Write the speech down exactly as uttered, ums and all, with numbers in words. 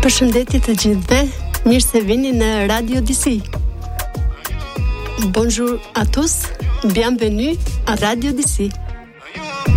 Përshëndetje të gjithëve, mirë se vini në Radio D C. Bonjour à tous, bienvenue à Radio D C.